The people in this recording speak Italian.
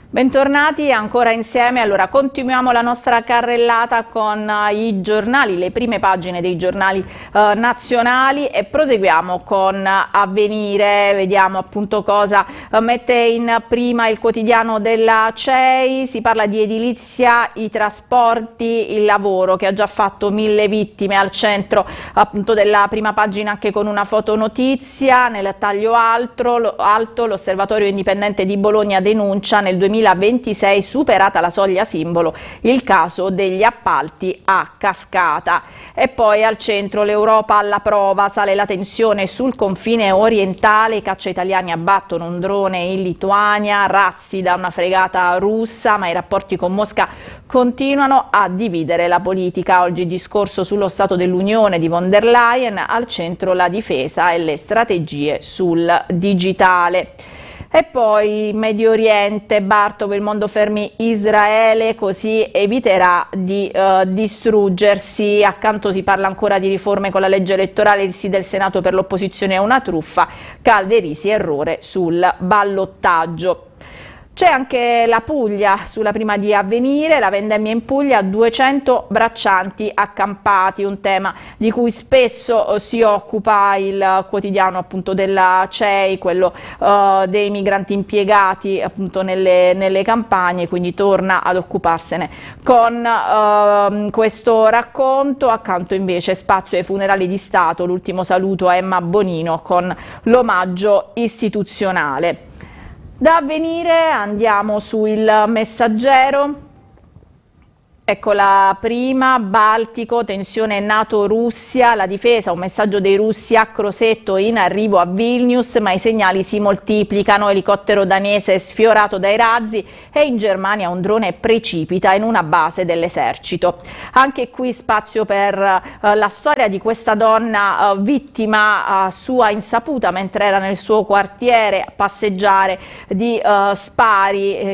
Bentornati ancora insieme. Allora, continuiamo la nostra carrellata con i giornali, le prime pagine dei giornali nazionali, e proseguiamo con Avvenire. Vediamo appunto cosa mette in prima il quotidiano della CEI. Si parla di edilizia, i trasporti, il lavoro, che ha già fatto 1000 vittime, al centro appunto della prima pagina, anche con una fotonotizia. Nel taglio alto, l'Osservatorio Indipendente di Bologna denuncia: nel 2026 superata la soglia simbolo, il caso degli appalti a cascata. E poi al centro l'Europa alla prova, sale la tensione sul confine orientale, i caccia italiani abbattono un drone in Lituania, razzi da una fregata russa, ma i rapporti con Mosca continuano a dividere la politica. Oggi discorso sullo Stato dell'Unione di von der Leyen, al centro la difesa e le strategie sul digitale. E poi Medio Oriente, Bartov, il mondo fermi Israele, così eviterà di distruggersi. Accanto si parla ancora di riforme con la legge elettorale, il sì del Senato per l'opposizione è una truffa, Calderisi errore sul ballottaggio. C'è anche la Puglia sulla prima di Avvenire, la vendemmia in Puglia, 200 braccianti accampati, un tema di cui spesso si occupa il quotidiano appunto della CEI, quello dei migranti impiegati appunto nelle campagne, quindi torna ad occuparsene con questo racconto. Accanto invece spazio ai funerali di Stato, l'ultimo saluto a Emma Bonino con l'omaggio istituzionale. Da Avvenire andiamo sul Messaggero. Ecco la prima: Baltico, tensione NATO-Russia, la difesa, un messaggio dei russi a Crosetto in arrivo a Vilnius, ma i segnali si moltiplicano, elicottero danese sfiorato dai razzi, e in Germania un drone precipita in una base dell'esercito. Anche qui spazio per la storia di questa donna vittima a sua insaputa, mentre era nel suo quartiere a passeggiare, di spari